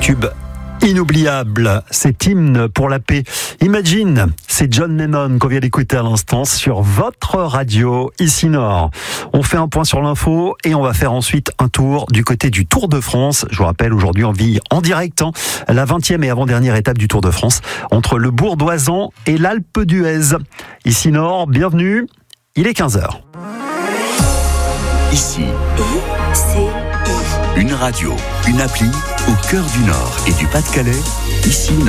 tube inoubliable, cet hymne pour la paix. Imagine, c'est John Lennon qu'on vient d'écouter à l'instant sur votre radio ici Nord. On fait un point sur l'info et on va faire ensuite un tour du côté du Tour de France. Je vous rappelle, aujourd'hui on vit en direct la 20e et avant-dernière étape du Tour de France entre le Bourg d'Oisans et l'Alpe d'Huez. Ici Nord, bienvenue, il est 15h. Ici, une radio, une appli au cœur du Nord et du Pas-de-Calais. Ici